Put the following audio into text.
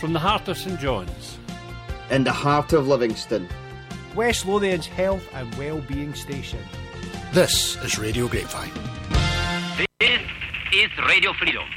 From the heart of St John's. In the heart of Livingston. West Lothian's health and well-being station. This is Radio Grapevine. This is Radio Freedom.